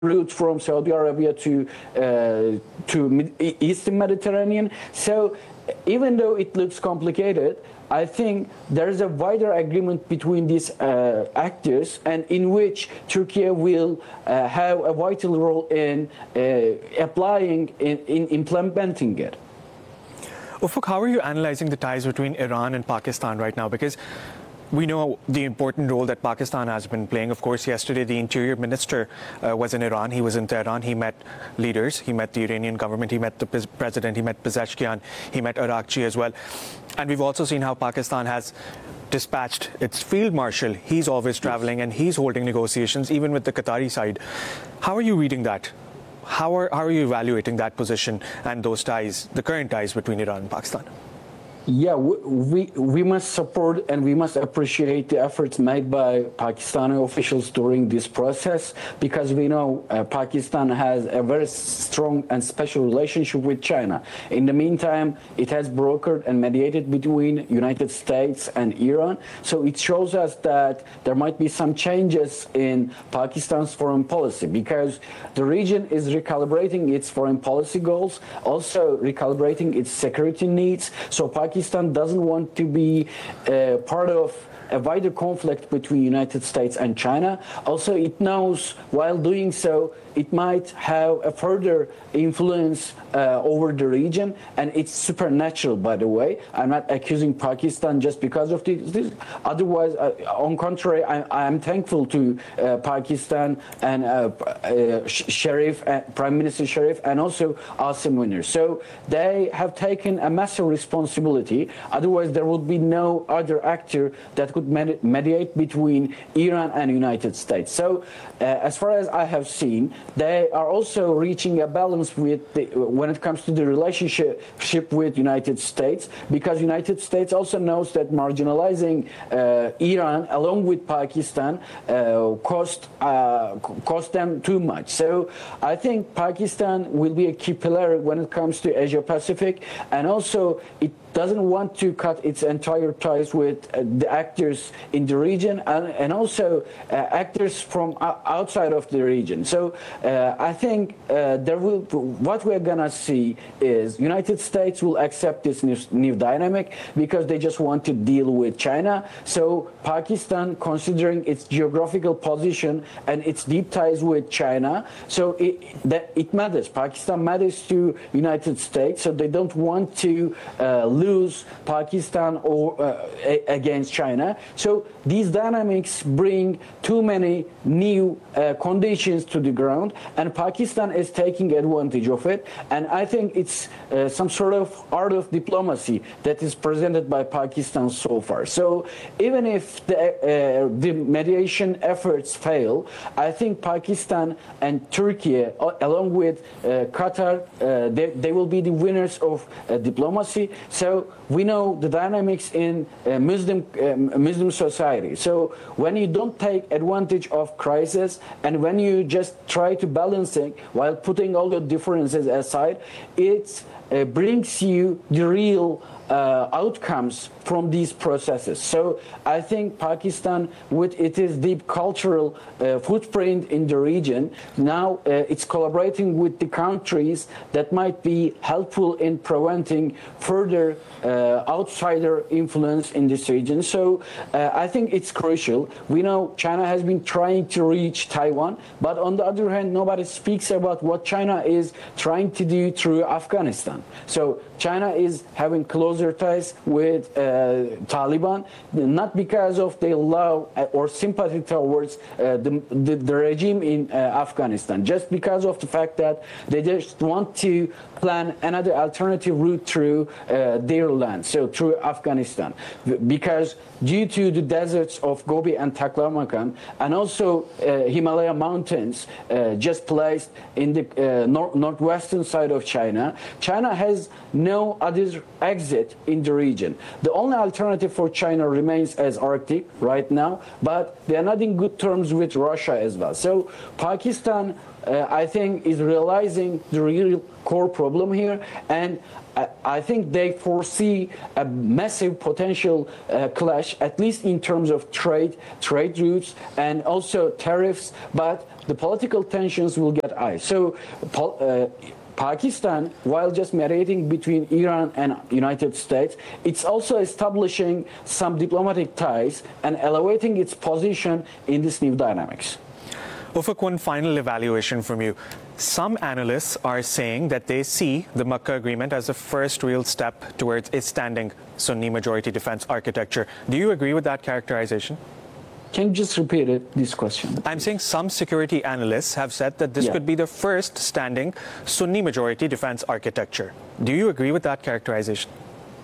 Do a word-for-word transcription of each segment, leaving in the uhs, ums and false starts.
route from Saudi Arabia to uh, to Eastern Mediterranean. So even though it looks complicated, I think there is a wider agreement between these uh, actors, and in which Turkey will uh, have a vital role in uh, applying, in, in implementing it. Ufuk, how are you analyzing the ties between Iran and Pakistan right now? Because we know the important role that Pakistan has been playing. Of course, yesterday the Interior Minister uh, was in Iran. He was in Tehran. He met leaders. He met the Iranian government. He met the president. He met Pezeshkian. He met Arakchi as well. And we've also seen how Pakistan has dispatched its field marshal. He's always traveling and he's holding negotiations, even with the Qatari side. How are you reading that? How are, how are you evaluating that position and those ties, the current ties between Iran and Pakistan? Yeah, we, we must support and we must appreciate the efforts made by Pakistani officials during this process, because we know uh, Pakistan has a very strong and special relationship with China. In the meantime, it has brokered and mediated between United States and Iran. So it shows us that there might be some changes in Pakistan's foreign policy, because the region is recalibrating its foreign policy goals, also recalibrating its security needs. So Pakistan Pakistan doesn't want to be uh, part of a wider conflict between United States and China. Also, it knows while doing so, it might have a further influence uh, over the region, and it's supernatural, by the way. I'm not accusing Pakistan just because of this. this. Otherwise, uh, on contrary, I am thankful to uh, Pakistan and uh, uh, Sharif, uh, Prime Minister Sharif, and also Asim Munir. So they have taken a massive responsibility. Otherwise, there would be no other actor that could med mediate between Iran and United States. So, uh, as far as I have seen, they are also reaching a balance with the, when it comes to the relationship with United States, because United States also knows that marginalizing uh, Iran along with Pakistan uh, cost uh, cost them too much. So I think Pakistan will be a key pillar when it comes to Asia Pacific, and also it doesn't want to cut its entire ties with uh, the actors in the region, and, and also uh, actors from outside of the region. So uh, I think uh, there will, what we're gonna see is United States will accept this new, new dynamic because they just want to deal with China. So Pakistan, considering its geographical position and its deep ties with China, so it, that it matters. Pakistan matters to United States, so they don't want to uh, lose Pakistan or uh, against China. So these dynamics bring too many new uh, conditions to the ground, and Pakistan is taking advantage of it. And I think it's uh, some sort of art of diplomacy that is presented by Pakistan so far. So even if the, uh, the mediation efforts fail, I think Pakistan and Turkey, along with uh, Qatar, uh, they, they will be the winners of uh, diplomacy. So we know the dynamics in uh, Muslim uh, Muslim society. So when you don't take advantage of crisis, and when you just try to balance it while putting all the differences aside, it uh, brings you the real uh, outcomes from these processes. So I think Pakistan, with its deep cultural uh, footprint in the region, now uh, it's collaborating with the countries that might be helpful in preventing further uh, outsider influence in this region. So uh, I think it's crucial. We know China has been trying to reach Taiwan, but on the other hand, nobody speaks about what China is trying to do through Afghanistan. So China is having closer ties with uh, Taliban, not because of their love or sympathy towards uh, the, the, the regime in uh, Afghanistan, just because of the fact that they just want to plan another alternative route through uh, their land, so through Afghanistan, because due to the deserts of Gobi and Taklamakan, and also uh, Himalaya mountains uh, just placed in the uh, nor northwestern side of China, China has no other exit trade in the region. The only alternative for China remains as Arctic right now, but they are not in good terms with Russia as well. So Pakistan, uh, I think, is realizing the real core problem here, and I, I think they foresee a massive potential uh, clash, at least in terms of trade, trade routes, and also tariffs, but the political tensions will get high. So uh, Pakistan, while just mediating between Iran and United States, it's also establishing some diplomatic ties and elevating its position in this new dynamics. Ufuk, one final evaluation from you. Some analysts are saying that they see the Makkah Agreement as the first real step towards a standing Sunni majority defense architecture. Do you agree with that characterization? Can you just repeat it, this question? I'm saying some security analysts have said that this yeah. could be the first standing Sunni majority defense architecture. Do you agree with that characterization?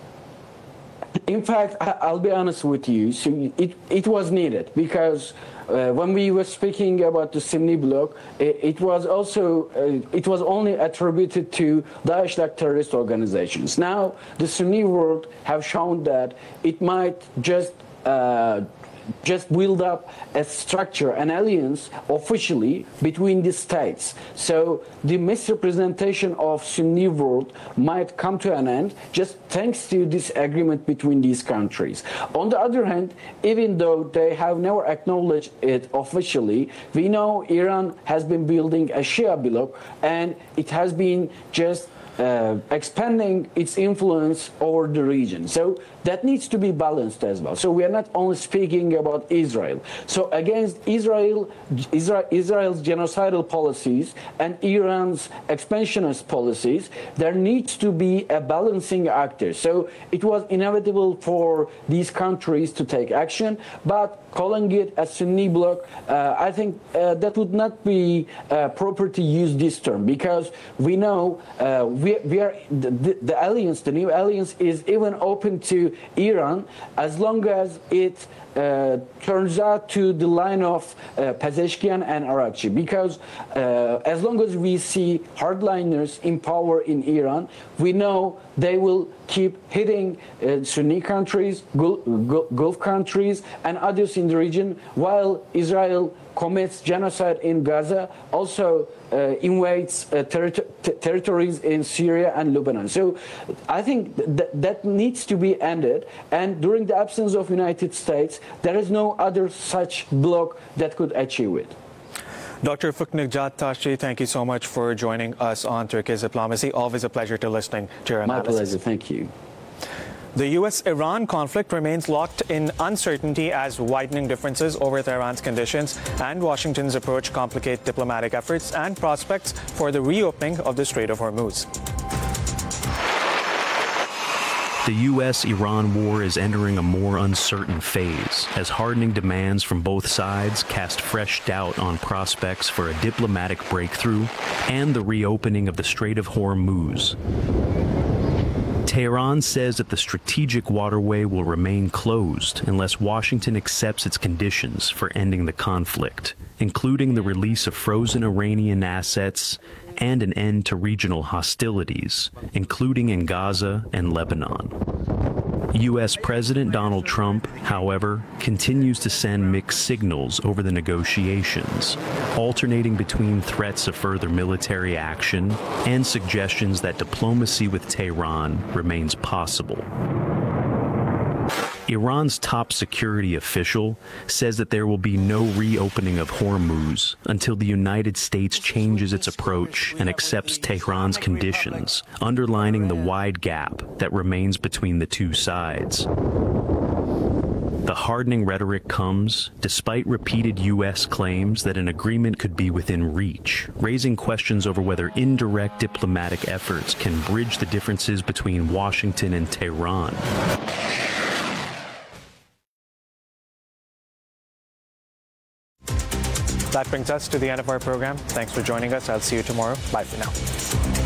In fact, I'll be honest with you, so it, it was needed because uh, when we were speaking about the Sunni bloc, it, it was also, uh, it was only attributed to Daesh-like terrorist organizations. Now, the Sunni world have shown that it might just uh, just build up a structure, an alliance officially between the states. So the misrepresentation of Sunni world might come to an end just thanks to this agreement between these countries. On the other hand, even though they have never acknowledged it officially, we know Iran has been building a Shia bloc and it has been just Uh, expanding its influence over the region. So that needs to be balanced as well. So we are not only speaking about Israel. So against Israel, Israel Israel's genocidal policies and Iran's expansionist policies, there needs to be a balancing actor. So it was inevitable for these countries to take action, but calling it a Sunni bloc, uh, I think uh, that would not be uh, proper to use this term, because we know uh, we, we are the, the alliance, the new alliance, is even open to Iran as long as it uh, turns out to the line of uh, Pezeshkian and Arakchi, because uh, as long as we see hardliners in power in Iran, we know they will keep hitting uh, Sunni countries, Gulf, Gulf countries, and others in the region, while Israel commits genocide in Gaza, also uh, invades uh, ter territories in Syria and Lebanon. So I think th that needs to be ended. And during the absence of United States, there is no other such bloc that could achieve it. Doctor Ufuk Negjat Tashri, thank you so much for joining us on Turkey's Diplomacy. Always a pleasure to listening to your analysis. My pleasure. Thank you. The U S Iran conflict remains locked in uncertainty as widening differences over Tehran's conditions and Washington's approach complicate diplomatic efforts and prospects for the reopening of the Strait of Hormuz. The U S Iran war is entering a more uncertain phase as hardening demands from both sides cast fresh doubt on prospects for a diplomatic breakthrough and the reopening of the Strait of Hormuz. Tehran says that the strategic waterway will remain closed unless Washington accepts its conditions for ending the conflict, including the release of frozen Iranian assets and an end to regional hostilities, including in Gaza and Lebanon. U S President Donald Trump, however, continues to send mixed signals over the negotiations, alternating between threats of further military action and suggestions that diplomacy with Tehran remains possible. Iran's top security official says that there will be no reopening of Hormuz until the United States changes its approach and accepts Tehran's conditions, underlining the wide gap that remains between the two sides. The hardening rhetoric comes despite repeated U S claims that an agreement could be within reach, raising questions over whether indirect diplomatic efforts can bridge the differences between Washington and Tehran. That brings us to the end of our program. Thanks for joining us. I'll see you tomorrow. Bye for now.